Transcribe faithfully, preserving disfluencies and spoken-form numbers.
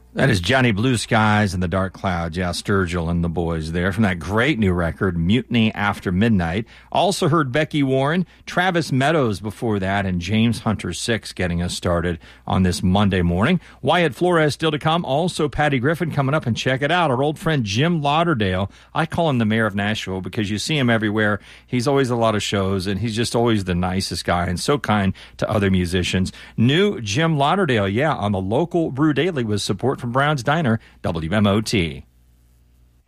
That is Johnny Blue Skies and the Dark Clouds. Yeah, Sturgill and the boys there from that great new record, Mutiny After Midnight. Also heard Becky Warren, Travis Meadows before that, and James Hunter Six getting us started on this Monday morning. Wyatt Flores still to come. Also Patty Griffin coming up, and check it out. Our old friend Jim Lauderdale. I call him the mayor of Nashville because you see him everywhere. He's always at a lot of shows, and he's just always the nicest guy and so kind to other musicians. New Jim Lauderdale, yeah, on the local Brew Daily with support from Brown's Diner, W M O T.